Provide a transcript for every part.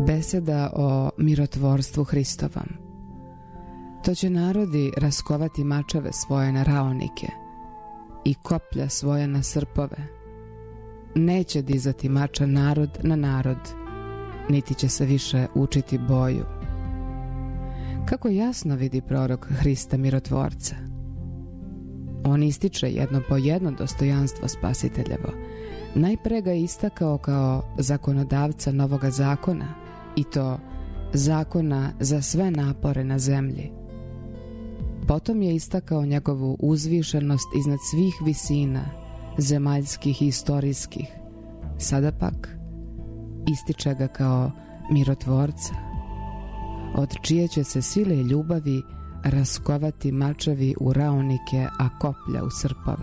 Beseda o mirotvorstvu Hristovom. To će narodi raskovati mačeve svoje na raonike i koplja svoje na srpove. Neće dizati mača narod na narod, niti će se više učiti boju. Kako jasno vidi prorok Hrista mirotvorca. On ističe jedno po jedno dostojanstvo Spasiteljevo. Najpre ga je istakao kao zakonodavca novoga zakona, i to zakona za sve napore na zemlji. Potom je istakao njegovu uzvišenost iznad svih visina, zemaljskih i istorijskih. Sada pak ističe ga kao mirotvorca, od čije će se sile i ljubavi raskovati mačevi u raonike, a koplja u srpove.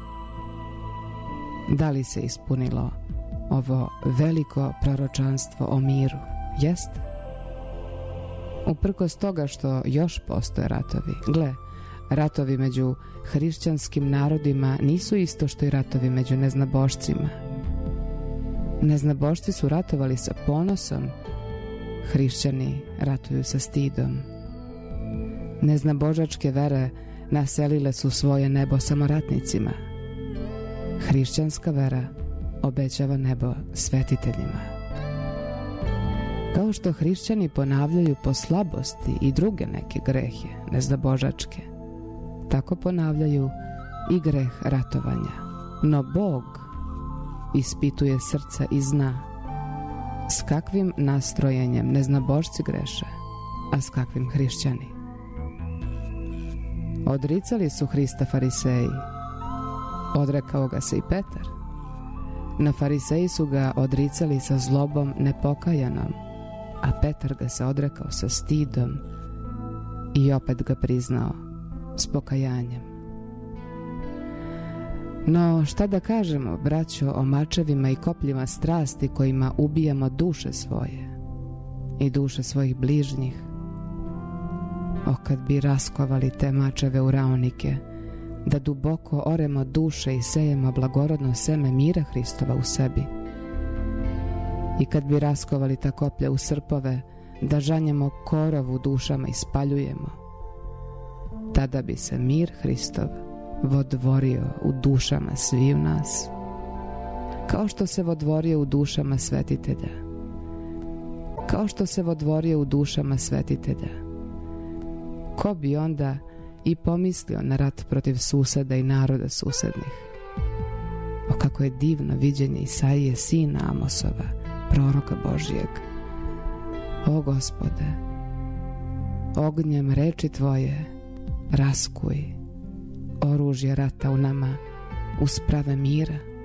Da li se ispunilo ovo veliko proročanstvo o miru? Jeste. Uprkos toga što još postoje ratovi. Gle, ratovi među hrišćanskim narodima nisu isto što i ratovi među neznabošcima. Neznabošci su ratovali sa ponosom, hrišćani ratuju sa stidom. Neznabožačke vere naselile su svoje nebo samo ratnicima. Hrišćanska vera obećava nebo svetiteljima. Kao što hrišćani ponavljaju po slabosti i druge neke grehe neznabožačke, tako ponavljaju i greh ratovanja. No Bog ispituje srca i zna s kakvim nastrojenjem neznabošci greše, a s kakvim hrišćani. Odricali su Hrista fariseji, odrekao ga se i Petar. Na fariseji su ga odricali sa zlobom nepokajanom, a Petar ga se odrekao sa stidom i opet ga priznao s pokajanjem. No, šta da kažemo, braćo, o mačevima i kopljima strasti kojima ubijamo duše svoje i duše svojih bližnjih? O, kad bi raskovali te mačeve u raonike, da duboko oremo duše i sejemo blagorodno seme mira Hristova u sebi. I kad bi raskovali ta koplja u srpove, da žanjemo korov u dušama i spaljujemo, tada bi se mir Hristov vodvorio u dušama sviju nas, kao što se vodvorio u dušama svetitelja. Kao što se vodvorio u dušama svetitelja. Ko bi onda i pomislio na rat protiv suseda i naroda susednih? O, kako je divno viđenje Isaije, sina Amosova, proroka Božijeg. O Gospode, ognjem reči Tvoje raskuj oružje rata u nama, usprave mira.